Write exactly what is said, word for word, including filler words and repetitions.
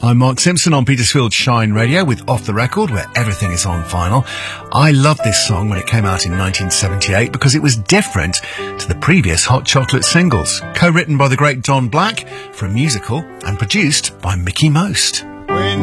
I'm Mark Simpson on Petersfield Shine Radio with Off the Record, where everything is on vinyl. I loved this song when it came out in nineteen seventy-eight because it was different to the previous Hot Chocolate singles. Co-written by the great Don Black for a musical and produced by Mickey Most. When